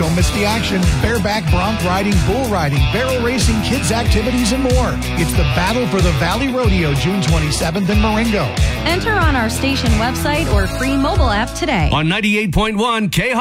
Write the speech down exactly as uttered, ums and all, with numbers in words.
Don't miss the action. Bareback bronc riding, bull riding, barrel racing, kids activities, and more. It's the Battle for the Valley Rodeo, June twenty-seventh in Marengo. Enter on our station website or free mobile app today. On ninety-eight point one K